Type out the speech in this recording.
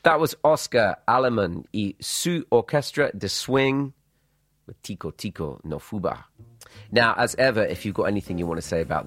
That was Oscar Aleman y su Orchestra de Swing with Tico Tico no Fuba. Now, as ever, if you've got anything you want to say about